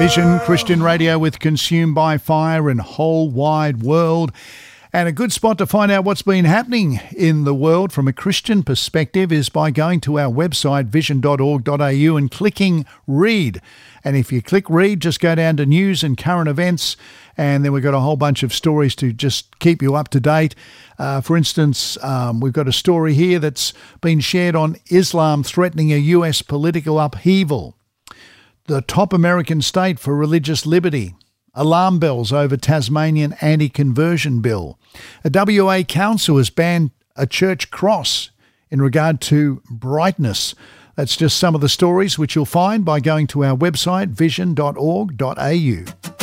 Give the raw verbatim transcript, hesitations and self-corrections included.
Vision Christian Radio with Consumed by Fire and Whole Wide World. And a good spot to find out what's been happening in the world from a Christian perspective is by going to our website, vision dot org dot a u, and clicking Read. And if you click Read, just go down to News and Current Events, and then we've got a whole bunch of stories to just keep you up to date. Uh, for instance, um, we've got a story here that's been shared on Islam threatening a U S political upheaval. The top American state for religious liberty. Alarm bells over Tasmanian anti-conversion bill. A W A council has banned a church cross in regard to brightness. That's just some of the stories which you'll find by going to our website, vision dot org dot a u.